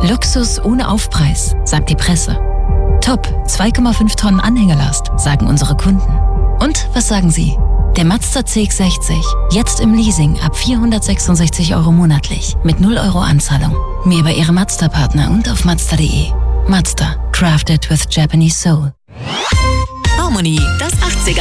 Luxus ohne Aufpreis, sagt die Presse. Top, 2,5 Tonnen Anhängelast, sagen unsere Kunden. Und was sagen Sie? Der Mazda CX-60, jetzt im Leasing ab 466 € monatlich, mit 0 € Anzahlung. Mehr über Ihre Mazda-Partner und auf Mazda.de. Mazda, crafted with Japanese soul. Harmony, das 80er